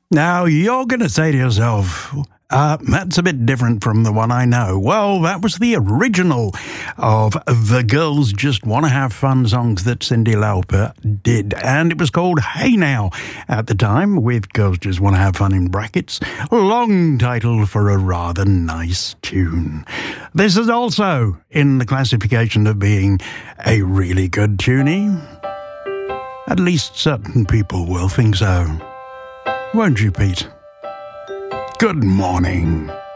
Now, you're going to say to yourself, that's a bit different from the one I know. Well, that was the original of the Girls Just Want to Have Fun songs that Cyndi Lauper did. And it was called Hey Now at the time, with Girls Just Want to Have Fun in brackets. Long title for a rather nice tune. This is also in the classification of being a really good tunie. At least certain people will think so. Won't you, Pete? Good morning.